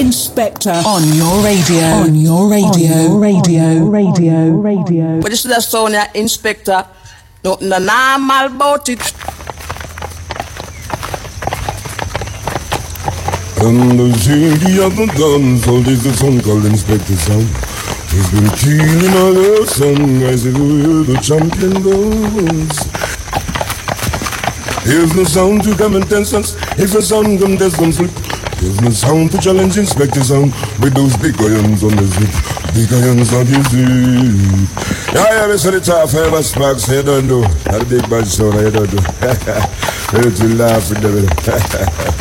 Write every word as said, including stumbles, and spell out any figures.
Inspector on your radio. On your radio. On your radio. Radio. Radio. But this is the sound of Inspector. Nothing normal about it. And the city of the guns, all this the song called Inspector Sound. He's been killing all the song as if we're the champion goes. Here's the sound to contestants. If the sound contestants slip. Here's the sound to challenge Inspector Sound with those big irons on the zip. Big irons on the zip. Yeah, yeah, Mister Top Five Sparks, I don't do. Not a big bad sound, I don't do. Ready to laugh with them.